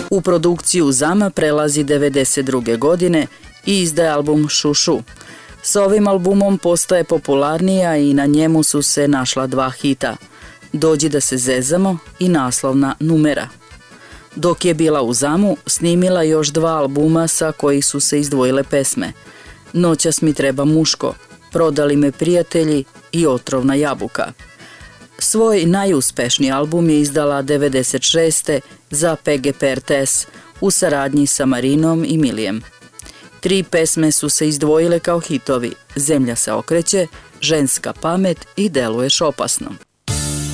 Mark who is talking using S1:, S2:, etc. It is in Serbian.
S1: U produkciju Zama prelazi 92. godine i izdaje album Šušu. S ovim albumom postaje popularnija i na njemu su se našla 2 hita: Dođi da se zezamo i naslovna Numera. Dok je bila u Zamu, snimila još 2 albuma sa kojih su se izdvojile pesme: Noćas mi treba muško, Prodali me prijatelji i Otrovna jabuka. Svoj najuspešniji album je izdala 96. za PGP RTS u saradnji sa Marinom i Milijem. 3 pesme su se izdvojile kao hitovi: Zemlja se okreće, Ženska pamet i Deluješ opasno.